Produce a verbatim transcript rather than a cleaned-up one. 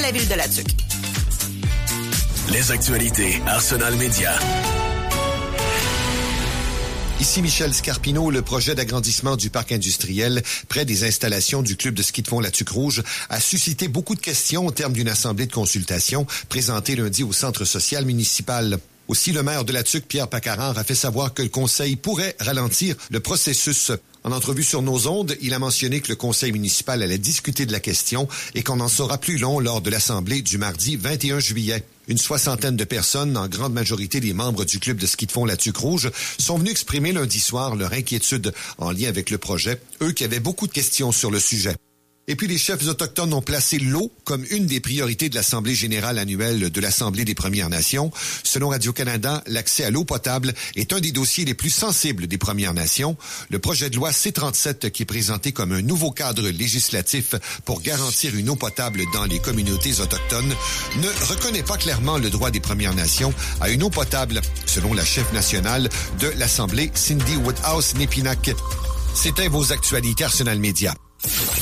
la ville de La Tuque. Les actualités Arsenal Média. Ici Michel Scarpino. Le projet d'agrandissement du parc industriel près des installations du club de ski de fond La Tuque Rouge a suscité beaucoup de questions au terme d'une assemblée de consultation présentée lundi au centre social municipal. Aussi, le maire de La Tuque, Pierre Paccarin, a fait savoir que le conseil pourrait ralentir le processus. En entrevue sur nos ondes, il a mentionné que le conseil municipal allait discuter de la question et qu'on en saura plus long lors de l'assemblée du mardi vingt et un juillet. Une soixantaine de personnes, en grande majorité des membres du club de ski de fond La Tuque Rouge, sont venus exprimer lundi soir leur inquiétude en lien avec le projet, eux qui avaient beaucoup de questions sur le sujet. Et puis, les chefs autochtones ont placé l'eau comme une des priorités de l'Assemblée générale annuelle de l'Assemblée des Premières Nations. Selon Radio-Canada, l'accès à l'eau potable est un des dossiers les plus sensibles des Premières Nations. Le projet de loi C trente-sept, qui est présenté comme un nouveau cadre législatif pour garantir une eau potable dans les communautés autochtones, ne reconnaît pas clairement le droit des Premières Nations à une eau potable, selon la chef nationale de l'Assemblée, Cindy Woodhouse-Népinac. C'était vos actualités Arsenal Média.